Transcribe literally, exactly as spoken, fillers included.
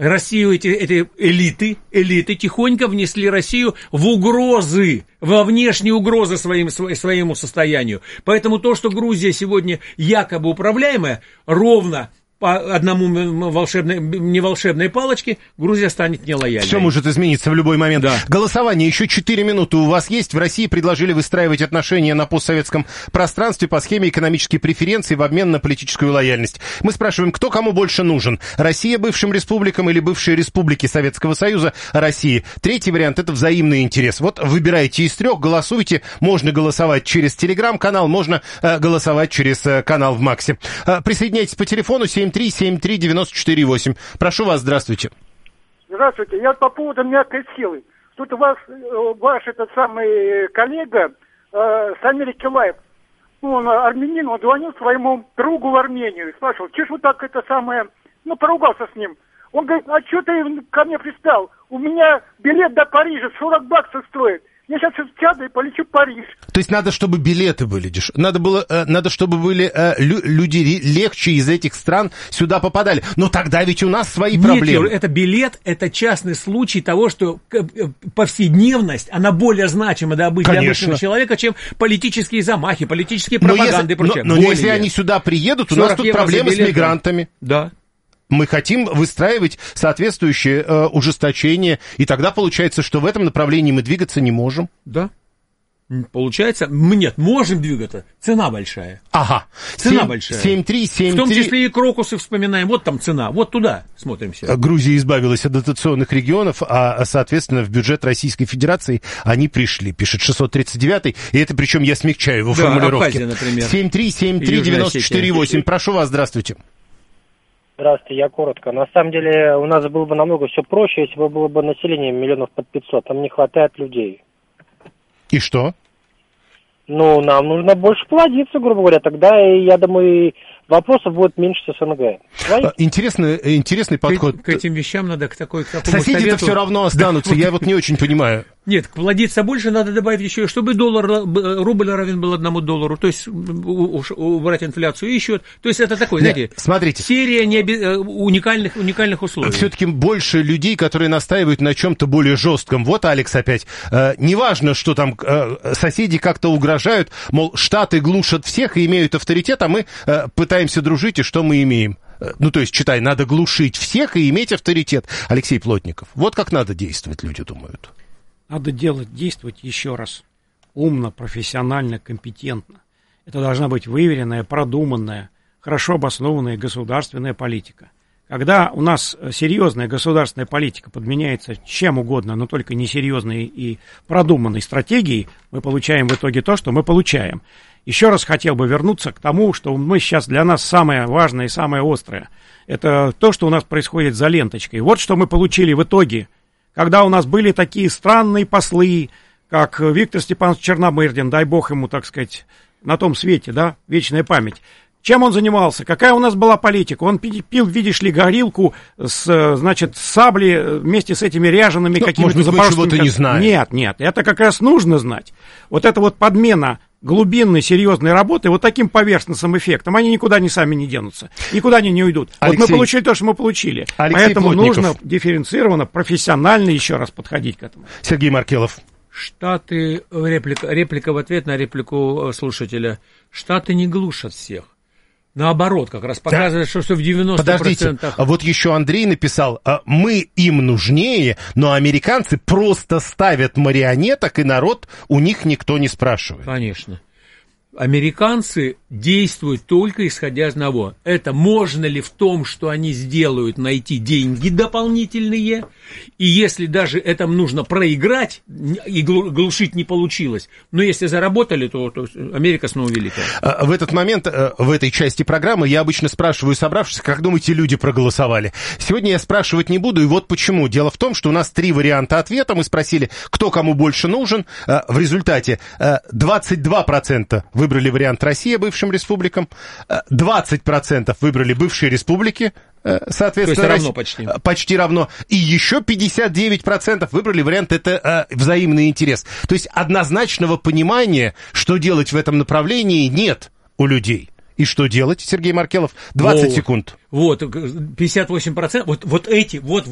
Россию, эти, эти элиты, элиты тихонько внесли Россию в угрозы, во внешние угрозы своим, своему состоянию. Поэтому то, что Грузия сегодня якобы управляемая, ровно по одному волшебной, не волшебной палочке, Грузия станет нелояльной. Все может измениться в любой момент. Да. Голосование, еще четыре минуты у вас есть. В России предложили выстраивать отношения на постсоветском пространстве по схеме экономические преференции в обмен на политическую лояльность. Мы спрашиваем, кто кому больше нужен? Россия бывшим республикам или бывшие республики Советского Союза России? Третий вариант — это взаимный интерес. Вот выбирайте из трех, голосуйте. Можно голосовать через телеграм-канал, можно э, голосовать через э, канал в Максе. Э, присоединяйтесь по телефону семь три семь три девяносто четыре восемь. Прошу вас, здравствуйте. Здравствуйте. Я по поводу мягкой силы. Тут у вас ваш этот самый коллега э, Самир Килаев, ну, он армянин, он звонил своему другу в Армению и спрашивал, че ж вы так это самое, ну, поругался с ним. Он говорит, а что ты ко мне пристал? У меня билет до Парижа сорок баксов стоит. Я сейчас сяду и полечу в Париж. То есть надо, чтобы билеты были дешевле. Надо было, э, надо, чтобы были э, лю- люди легче из этих стран сюда попадали. Но тогда ведь у нас свои Нет, проблемы. Юр, это билет, это частный случай того, что повседневность, она более значима для обычного Конечно. человека, чем политические замахи, политические пропаганды и прочее. Но, но если они сюда приедут, у нас тут проблемы с мигрантами. Да. Мы хотим выстраивать соответствующее э, ужесточение, и тогда получается, что в этом направлении мы двигаться не можем. Да. Получается, мы нет, можем двигаться, цена большая. Ага. Цена семь, большая. семь три семь три. В том числе и крокусы вспоминаем, вот там цена, вот туда смотримся. Грузия избавилась от дотационных регионов, а, соответственно, в бюджет Российской Федерации они пришли, пишет шестьсот тридцать девятый, и это причем я смягчаю его да, формулировки. Абхазия, например. семь три семь три девяносто четыре восемь. Прошу вас, здравствуйте. Здравствуйте, я коротко. На самом деле у нас было бы намного все проще, если бы было бы население миллионов под пятьсот. Там не хватает людей. И что? Ну, нам нужно больше плодиться, грубо говоря. Тогда, я думаю, вопросов будет меньше с СНГ. Интересный, интересный подход. К, к этим вещам надо к такой к такому Соседи-то совету... все равно останутся, я вот не очень понимаю. Нет, плодиться больше надо добавить еще, чтобы доллар, рубль равен был одному доллару, то есть убрать инфляцию и еще. То есть это такой, знаете, смотрите, серия необи... уникальных, уникальных условий. Все-таки больше людей, которые настаивают на чем-то более жестком. Вот, Алекс, опять. Э, неважно, что там э, соседи как-то угрожают, мол, Штаты глушат всех и имеют авторитет, а мы э, пытаемся дружить, и что мы имеем? Ну, то есть, читай, надо глушить всех и иметь авторитет. Алексей Плотников. Вот как надо действовать, люди думают. Надо делать, действовать еще раз умно, профессионально, компетентно. Это должна быть выверенная, продуманная, хорошо обоснованная государственная политика. Когда у нас серьезная государственная политика подменяется чем угодно, но только несерьезной и продуманной стратегией, мы получаем в итоге то, что мы получаем. Еще раз хотел бы вернуться к тому, что мы сейчас для нас самое важное и самое острое. Это то, что у нас происходит за ленточкой. Вот что мы получили в итоге. Когда у нас были такие странные послы, как Виктор Степанович Черномырдин, дай бог ему, так сказать, на том свете, да, вечная память. Чем он занимался? Какая у нас была политика? Он пил, видишь ли, горилку с, значит, сабли вместе с этими ряжеными ну, какими-то может быть, мы чего-то не знаем. Нет, нет, это как раз нужно знать. Вот это вот подмена глубинной, серьезной работы, вот таким поверхностным эффектом, они никуда не сами не денутся, никуда они не уйдут. Алексей, вот мы получили то, что мы получили. Алексей Поэтому Плотников. нужно дифференцированно, профессионально еще раз подходить к этому. Сергей Маркелов. Штаты, реплика, реплика в ответ на реплику слушателя. Штаты не глушат всех. Наоборот, как раз показывает, да. что в девяноста процентах... Подождите, а вот еще Андрей написал, мы им нужнее, но американцы просто ставят марионеток, и народ у них никто не спрашивает. Конечно. Американцы действуют только исходя из одного. Это можно ли в том, что они сделают, найти деньги дополнительные, и если даже это нужно проиграть, и глушить не получилось, но если заработали, то, то Америка снова великая. В этот момент, в этой части программы, я обычно спрашиваю собравшихся, как думаете, люди проголосовали? Сегодня я спрашивать не буду, и вот почему. Дело в том, что у нас три варианта ответа. Мы спросили, кто кому больше нужен. В результате двадцать два процента выбрали вариант Россия бывшим республикам, двадцать процентов выбрали бывшие республики, соответственно, то есть равно почти. почти равно, и еще пятьдесят девять процентов выбрали вариант это э, взаимный интерес. То есть однозначного понимания, что делать в этом направлении, нет у людей. И что делать, Сергей Маркелов? двадцать вот, секунд. Вот, пятьдесят восемь процентов, вот, вот эти, вот